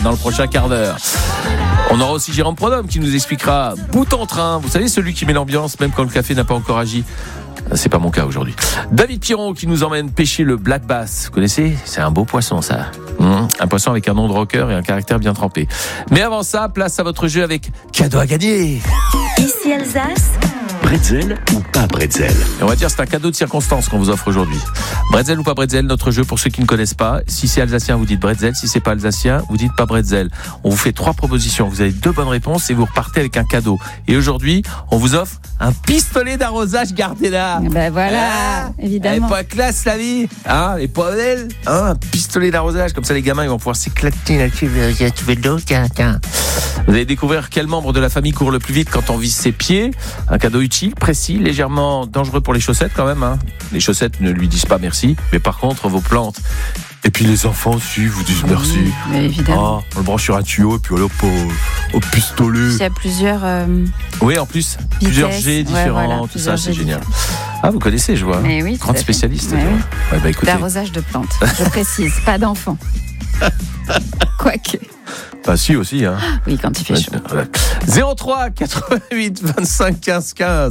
dans le prochain quart d'heure. On aura aussi Jérôme Prodhomme qui nous expliquera bout en train. Vous savez, celui qui met l'ambiance même quand le café n'a pas encore agi. C'est pas mon cas aujourd'hui. David Piron qui nous emmène pêcher le black bass. Vous connaissez ? C'est un beau poisson ça. Un poisson avec un nom de rocker et un caractère bien trempé. Mais avant ça, place à votre jeu avec cadeau à gagner. Ici Alsace. Bretzel ou pas bretzel ? Et on va dire c'est un cadeau de circonstance qu'on vous offre aujourd'hui. Bretzel ou pas bretzel, notre jeu pour ceux qui ne connaissent pas. Si c'est alsacien, vous dites bretzel. Si c'est pas alsacien, vous dites pas bretzel. On vous fait 3 propositions. Vous avez 2 bonnes réponses et vous repartez avec un cadeau. Et aujourd'hui, on vous offre un pistolet d'arrosage Gardena. Ben voilà, évidemment. Elle est pas classe la vie, hein, elle est pas belle, hein, un pistolet d'arrosage, comme ça les gamins ils vont pouvoir s'éclater là-dessus. Tu veux de l'eau, tiens. Vous allez découvrir quel membre de la famille court le plus vite quand on vise ses pieds. Un cadeau utile, précis, légèrement dangereux pour les chaussettes quand même, hein. Les chaussettes ne lui disent pas merci, mais par contre vos plantes. Et puis les enfants aussi vous disent merci. Mais évidemment. On le branche sur un tuyau et puis hop au pistolet. Il y a plusieurs. Oui, en plus, plusieurs jets différents, voilà, tout ça, c'est génial. Différents. Ah, vous connaissez, je vois. Mais oui, grande spécialiste. Oui. Ouais, bah, écoutez. D'arrosage de plantes, je précise, pas d'enfants. Quoique. Bah si aussi, hein. Oui, quand il fait chaud. 03 88 25 15 15.